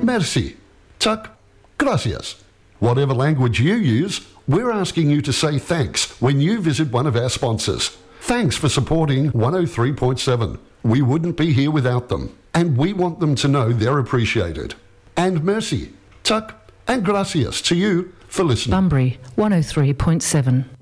merci, tuck, gracias. Whatever language you use, we're asking you to say thanks when you visit one of our sponsors. Thanks for supporting 103.7. We wouldn't be here without them, and we want them to know they're appreciated. And merci, tuck, and gracias to you for listening. Bunbury 103.7.